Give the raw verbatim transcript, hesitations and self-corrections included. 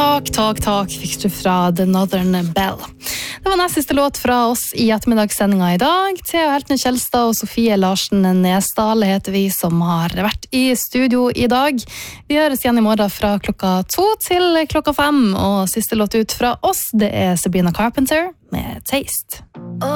tak, tak, tak fikk du fra The Northern Bell. Det var nest siste låt fra oss i ettermiddagssendinga i dag. Thea Heltene Kjelstad og Sofie Larsen Nesdal heter vi som har vært i studio i dag. Vi høres igjen i morgen fra klokka to til klokka fem, og siste låt ut fra oss, det er Sabrina Carpenter med Taste.